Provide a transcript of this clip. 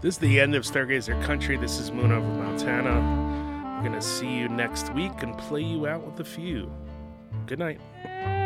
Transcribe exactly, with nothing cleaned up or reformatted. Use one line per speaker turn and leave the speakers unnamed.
This is the end of Stargazer Country. This is Moon over Montana. We're going to see you next week and play you out with a few. Good night.